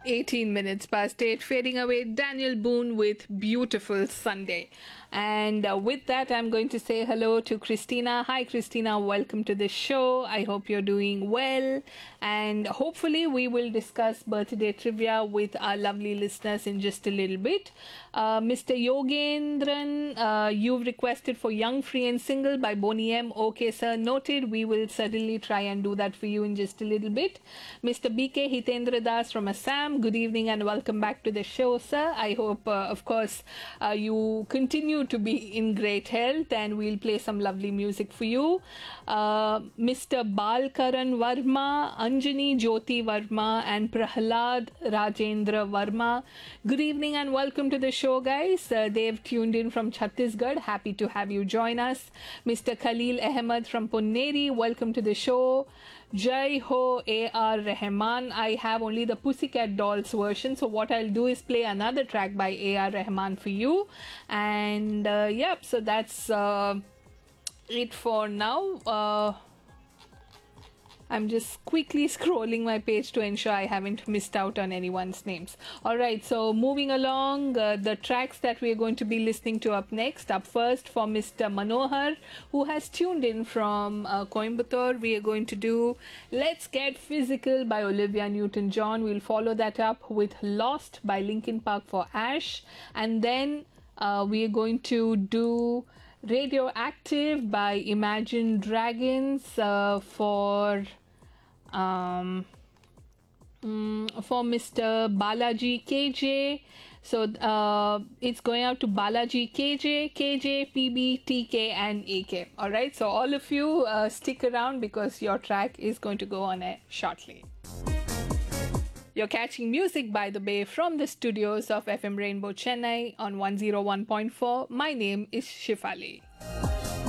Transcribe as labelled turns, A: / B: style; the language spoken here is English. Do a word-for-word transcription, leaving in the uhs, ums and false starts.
A: eighteen minutes past eight, fading away. Daniel Boone with Beautiful Sunday. And uh, with that, I'm going to say hello to Christina. Hi, Christina. Welcome to the show. I hope you're doing well. And hopefully, we will discuss birthday trivia with our lovely listeners in just a little bit. Uh, Mister Yogendran, uh, you've requested for Young, Free and Single by Boney M. Okay, sir. Noted. We will certainly try and do that for you in just a little bit. Mister B K Hitendra Das from Assam, good evening and welcome back to the show, sir. I hope, uh, of course, uh, you continue to be in great health and we'll play some lovely music for you. Uh, Mister Balkaran Varma, Anjani Jyoti Varma, and Prahlad Rajendra Varma, good evening and welcome to the show, guys. Uh, they've tuned in from Chhattisgarh. Happy to have you join us. Mister Khalil Ahmed from Ponneri, welcome to the show. Jai Ho A R Rahman. I have only the Pussycat Dolls version, so what I'll do is play another track by A R Rahman for you. And uh, yep, so that's uh, it for now. Uh, I'm just quickly scrolling my page to ensure I haven't missed out on anyone's names. Alright, so moving along, uh, the tracks that we're going to be listening to up next. Up first for Mister Manohar, who has tuned in from uh, Coimbatore, we are going to do Let's Get Physical by Olivia Newton-John. We'll follow that up with Lost by Linkin Park for Ash. And then uh, we are going to do Radioactive by Imagine Dragons uh, for um, mm, for Mister Balaji K J. So uh, it's going out to Balaji K J, K J, P B, T K and A K. Alright, so all of you uh, stick around because your track is going to go on air shortly. You're catching Music by the Bay from the studios of F M Rainbow Chennai on one oh one point four. My name is Shifali.